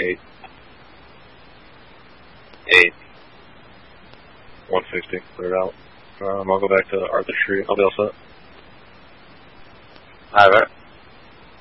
8. 8. 160, cleared out. I'll go back to Arthur Street. I'll be all set. Alright.